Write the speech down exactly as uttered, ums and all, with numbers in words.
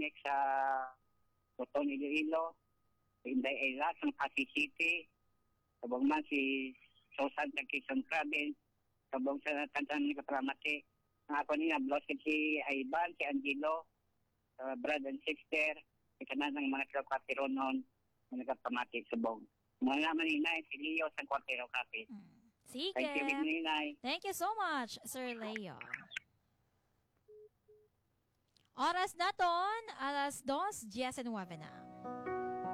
next sa Toton, Iloilo, Inday Ela, sa Pasig City, sabong man si Susan sa Quezon Province, sabong sa Tantan ni Kapramati. Ang ako niya, bloss si Ivan, si Angelo, uh, brother and sister, si kanan ng mga kwartero noon, na nagpamati sabong. Mga naman ninay, si Leo sa kwartero kapit. Mm. Sige. Thank you, ninay. Thank you so much, Sir Leo. Oras naton, alas dos, diez and nueve na.